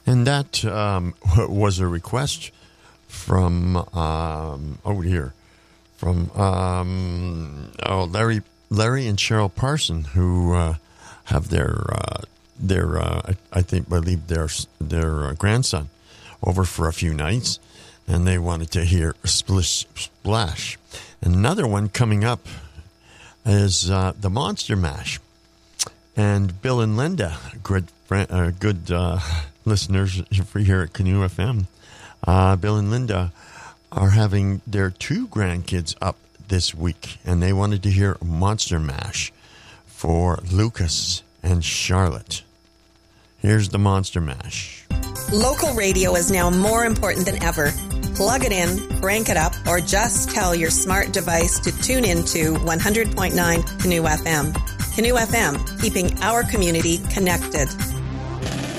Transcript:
And that was a request from over here, from Larry and Cheryl Parson, who have their believe their grandson over for a few nights, and they wanted to hear Splish Splash. Another one coming up is the Monster Mash, and Bill and Linda, good listeners for here at Canoe FM. Bill and Linda are having their 2 grandkids up this week, and they wanted to hear Monster Mash for Lucas and Charlotte. Here's the Monster Mash. Local radio is now more important than ever. Plug it in, crank it up, or just tell your smart device to tune into 100.9 Canoe FM. Canoe FM, keeping our community connected.